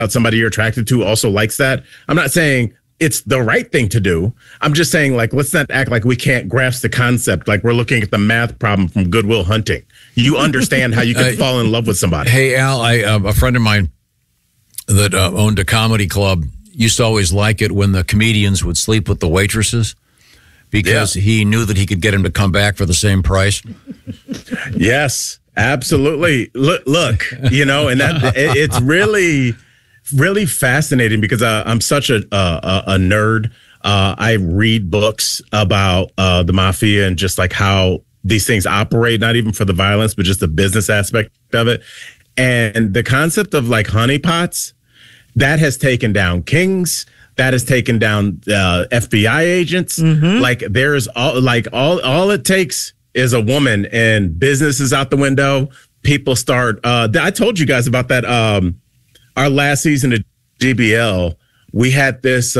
somebody you're attracted to also likes that. I'm not saying it's the right thing to do. I'm just saying, like, let's not act like we can't grasp the concept. Like we're looking at the math problem from Good Will Hunting. You understand how you can fall in love with somebody. Hey, Al, a friend of mine that owned a comedy club used to always like it when the comedians would sleep with the waitresses because he knew that he could get him to come back for the same price. Yes, absolutely. Look, you know, and that it's really fascinating because I'm such a nerd. I read books about the mafia and just like how these things operate, not even for the violence, but just the business aspect of it. And the concept of like honeypots, that has taken down kings. That has taken down FBI agents. Mm-hmm. Like there's all it takes is a woman, and business is out the window. People start. I told you guys about that. Our last season of GBL, we had this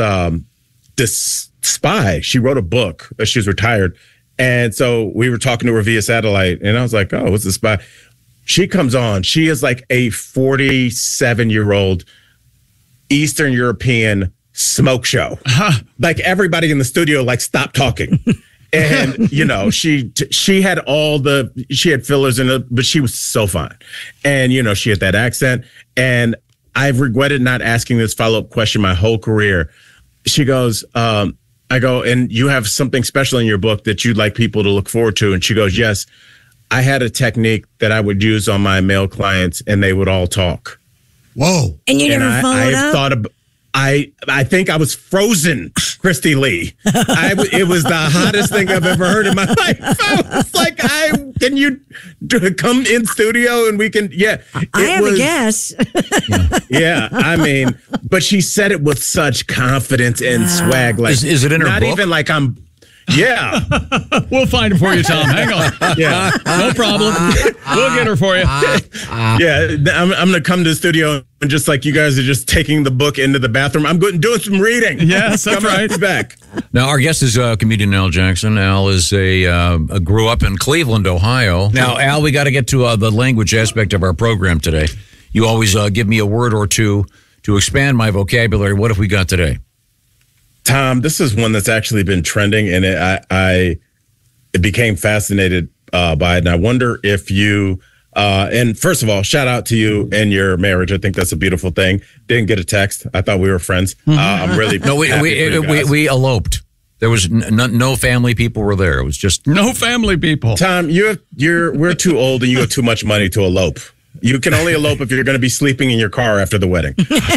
spy. She wrote a book. She was retired. And so we were talking to her via satellite, and I was like, oh, what's the spy? She comes on. She is like a 47-year-old Eastern European smoke show. Like everybody in the studio, like, stopped talking. And, you know, she had she had fillers in it, but she was so fine. And, you know, she had that accent. And I've regretted not asking this follow-up question my whole career. She goes, I go, and you have something special in your book that you'd like people to look forward to. And she goes, yes, I had a technique that I would use on my male clients and they would all talk. Whoa. And you never followed up? I think I was frozen, Christy Lee. It was the hottest thing I've ever heard in my life. I was like, can you come in studio and we can, I have a guess. Yeah, I mean, but she said it with such confidence and swag. Like, is it in her book? Not even like I'm, yeah. We'll find it for you, Tom. Hang on. Yeah. No problem. We'll get her for you. Yeah, I'm going to come to the studio and just like you guys are just taking the book into the bathroom. I'm doing some reading. Yes, that's right. Back. Now, our guest is comedian Al Jackson. Al is grew up in Cleveland, Ohio. Now, Al, we got to get to the language aspect of our program today. You always give me a word or two to expand my vocabulary. What have we got today? Tom, this is one that's actually been trending, and it became fascinated by it. And I wonder if you, and first of all, shout out to you and your marriage. I think that's a beautiful thing. Didn't get a text. I thought we were friends. I'm really we eloped. There was no family people were there. It was just no family people. Tom, we're too old, and you have too much money to elope. You can only elope if you're going to be sleeping in your car after the wedding.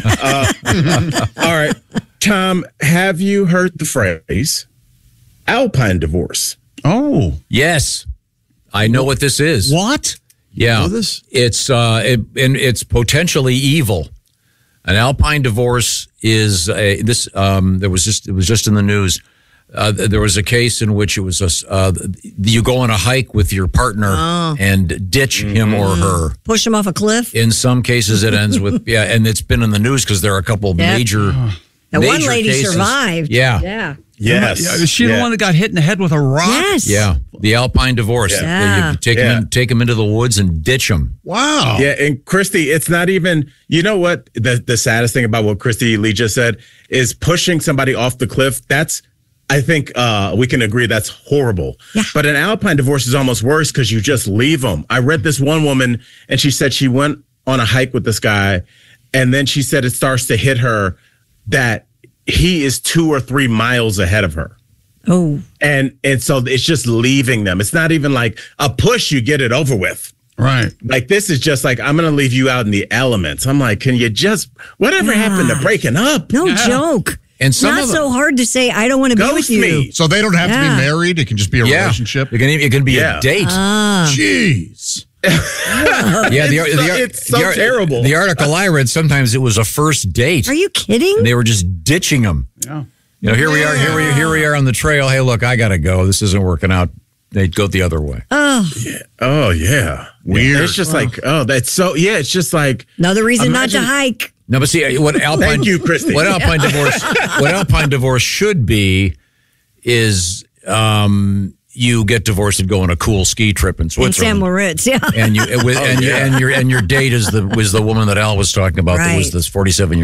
All right. Tom, have you heard the phrase alpine divorce? Oh. Yes. I know what this is. What? Yeah. You know this? It's potentially evil. An alpine divorce is it was just in the news. There was a case in which it was you go on a hike with your partner and ditch him or her. Push him off a cliff? In some cases, it ends with, and it's been in the news because there are a couple of major one lady cases. survived. Yeah. Yes. Is she the one that got hit in the head with a rock? Yes. Yeah. The alpine divorce. Yeah. You take him into the woods and ditch him. Wow. Yeah, and Christy, it's not even, you know what? The saddest thing about what Christy Lee just said is pushing somebody off the cliff. That's, I think we can agree that's horrible. Yeah. But an alpine divorce is almost worse because you just leave them. I read this one woman, and she said she went on a hike with this guy, and then she said it starts to hit her that he is 2 or 3 miles ahead of her. Oh. And so it's just leaving them. It's not even like a push, you get it over with. Right. Like, this is just like, I'm going to leave you out in the elements. I'm like, can you just, whatever happened to breaking up? No joke. And some not so hard to say, I don't want to be with you. Me. So they don't have to be married. It can just be a relationship. It can be a date. Jeez. It's so terrible. The article I read, sometimes it was a first date. Are you kidding? And they were just ditching him. Yeah. You know, here we are on the trail. Hey, look, I got to go. This isn't working out. They'd go the other way. Oh. Yeah. Oh, yeah. Weird. It's just like, that's so, it's just like. Another reason not to hike. No, but see, what alpine. Thank you, Christy. What alpine divorce should be is you get divorced and go on a cool ski trip in In San Switzerland. Moritz, yeah. And your date was the woman that Al was talking about. That was Right. this 47-year